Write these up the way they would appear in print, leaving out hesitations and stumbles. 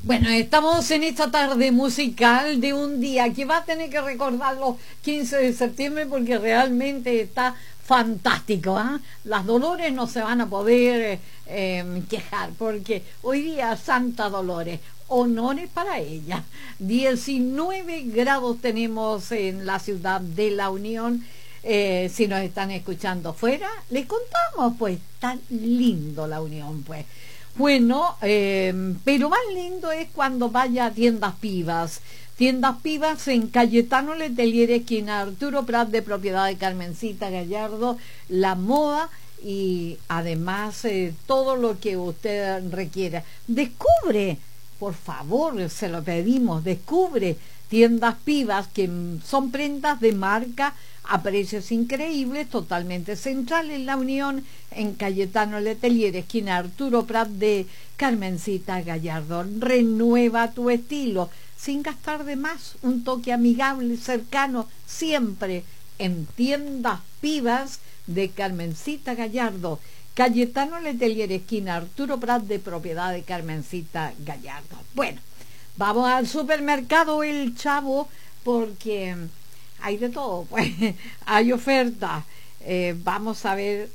Bueno, estamos en esta tarde musical de un día que va a tener que recordar los 15 de septiembre porque realmente está fantástico, ¿ah? Las Dolores no se van a poder quejar porque hoy día Santa Dolores, honores para ella. 19 grados tenemos en la ciudad de La Unión. Si nos están escuchando fuera, les contamos, pues, tan lindo La Unión, pues. Bueno, pero más lindo es cuando vaya a Tiendas Pivas. Tiendas Pivas en Cayetano Letelier, esquina Arturo Prat, de propiedad de Carmencita Gallardo, la moda y además todo lo que usted requiera. Descubre, por favor, se lo pedimos, descubre Tiendas Pivas, que son prendas de marca a precios increíbles, totalmente central en La Unión, en Cayetano Letelier, esquina Arturo Prat, de Carmencita Gallardo. Renueva tu estilo sin gastar de más, un toque amigable y cercano siempre en Tiendas Pivas de Carmencita Gallardo. Cayetano Letelier, esquina Arturo Prat, de propiedad de Carmencita Gallardo. Bueno, vamos al supermercado El Chavo porque hay de todo, pues hay ofertas. Vamos a ver,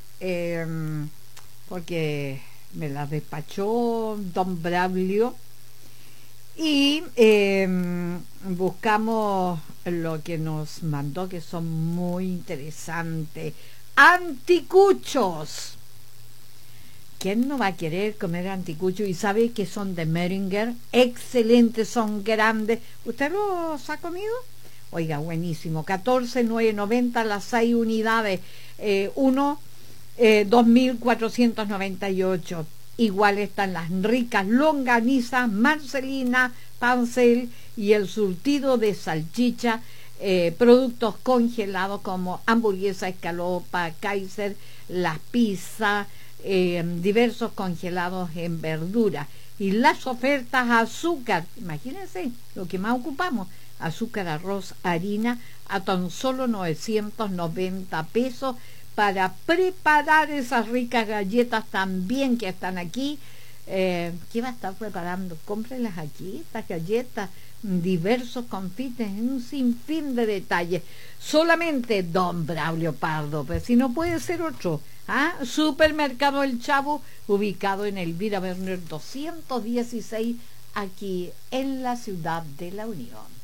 porque me las despachó don Braulio y buscamos lo que nos mandó, que son muy interesantes. Anticuchos. ¿Quién no va a querer comer anticuchos? Y sabe que son de Meringer, excelentes, son grandes. ¿Usted los ha comido? Oiga, buenísimo. 14,990 las 6 unidades. 2.498. Igual están las ricas longanizas, Marcelina, Pancel y el surtido de salchicha. Productos congelados como hamburguesa, escalopa, Kaiser, las pizzas, diversos congelados en verdura. Y las ofertas: azúcar, imagínense lo que más ocupamos: azúcar, arroz, harina, a tan solo 990 pesos para preparar esas ricas galletas también que están aquí. ¿Qué va a estar preparando? Cómprelas aquí, estas galletas, diversos confites, un sinfín de detalles. Solamente don Braulio Pardo, pero si no puede ser otro. Supermercado El Chavo, ubicado en Elvira Werner 216, aquí en la ciudad de La Unión.